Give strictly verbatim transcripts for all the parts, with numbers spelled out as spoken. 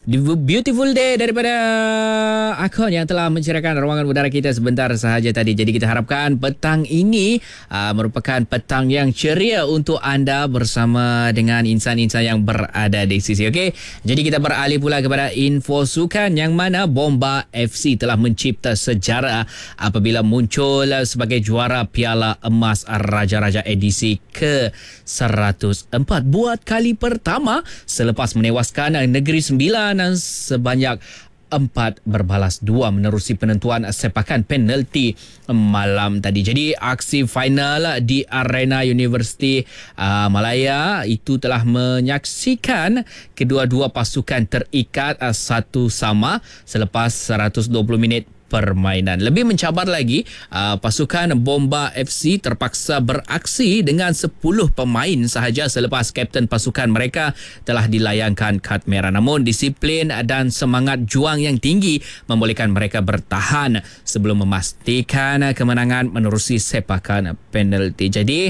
beautiful day daripada Akon yang telah mencerahkan ruangan udara kita sebentar sahaja tadi. Jadi kita harapkan petang ini uh, merupakan petang yang ceria untuk anda bersama dengan insan-insan yang berada di sisi. Okey. Jadi kita beralih pula kepada info sukan yang mana Bomba F C telah mencipta sejarah apabila muncul sebagai juara Piala Emas Raja-Raja edisi ke seratus empat buat kali pertama selepas menewaskan Negeri Sembilan sebanyak empat berbalas dua menerusi penentuan sepakan penalti malam tadi. Jadi aksi final di Arena Universiti uh, Malaya itu telah menyaksikan kedua-dua pasukan terikat uh, satu sama selepas seratus dua puluh minit permainan. Lebih mencabar lagi, uh, pasukan Bomba F C terpaksa beraksi dengan sepuluh pemain sahaja selepas kapten pasukan mereka telah dilayangkan kad merah. Namun disiplin dan semangat juang yang tinggi membolehkan mereka bertahan sebelum memastikan kemenangan menerusi sepakan penalti. Jadi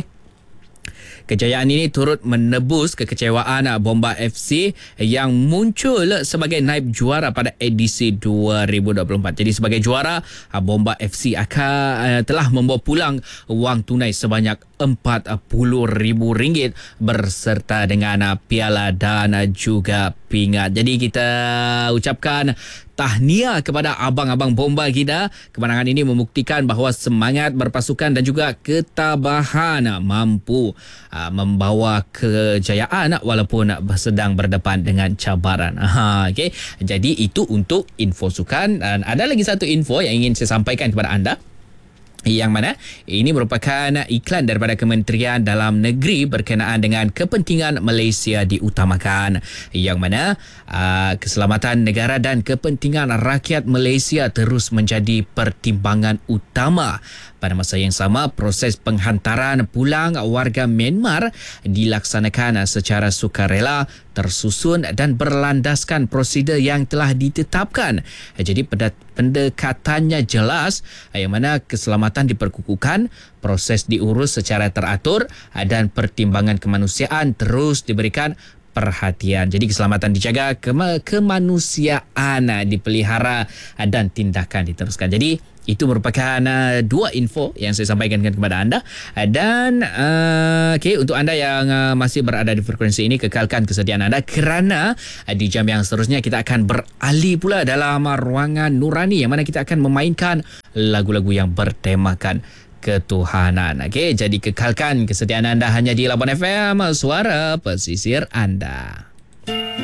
kejayaan ini turut menebus kekecewaan Bomba F C yang muncul sebagai naib juara pada edisi dua ribu dua puluh empat. Jadi sebagai juara, Bomba F C akan telah membawa pulang wang tunai sebanyak empat puluh ribu ringgit berserta dengan piala dan juga pingat. Jadi kita ucapkan tahniah kepada abang-abang Bomba kita. Kemenangan ini membuktikan bahawa semangat berpasukan dan juga ketabahan mampu uh, membawa kejayaan walaupun sedang berdepan dengan cabaran. Ha, okay. Jadi itu untuk info sukan. Dan ada lagi satu info yang ingin saya sampaikan kepada anda, yang mana ini merupakan iklan daripada Kementerian Dalam Negeri berkenaan dengan kepentingan Malaysia diutamakan, yang mana uh, keselamatan negara dan kepentingan rakyat Malaysia terus menjadi pertimbangan utama. Pada masa yang sama, proses penghantaran pulang warga Myanmar dilaksanakan secara sukarela, tersusun dan berlandaskan prosedur yang telah ditetapkan. Jadi pendekatannya jelas, yang mana keselamatan diperkukuhkan, proses diurus secara teratur dan pertimbangan kemanusiaan terus diberikan perhatian. Jadi keselamatan dijaga, kema- kemanusiaan dipelihara dan tindakan diteruskan. Jadi itu merupakan uh, dua info yang saya sampaikan kepada anda. Dan uh, okay, untuk anda yang uh, masih berada di frekuensi ini, kekalkan kesediaan anda kerana uh, di jam yang seterusnya kita akan beralih pula dalam uh, ruangan Nurani, yang mana kita akan memainkan lagu-lagu yang bertemakan ketuhanan. Okey, jadi kekalkan kesediaan anda hanya di Labuan F M, suara pesisir anda.